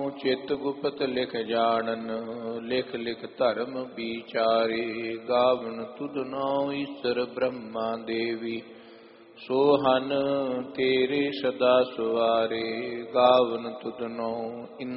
ਚਿਤ ਗੁਪਤ ਲਿਖ ਜਾਣਨ, ਲਿਖ ਲਿਖ ਧਰਮ ਵਿਚਾਰੇ। ਗਾਵਨ ਤੁਧ ਨਾਉ ਈਸਰ ਬ੍ਰਹਮਾ ਦੇਵੀ, ਸੋਹਨ ਤੇਰੇ ਸਦਾ ਸਵਾਰੇ। ਗਾਵਨ ਤੁਧ ਨਾਉ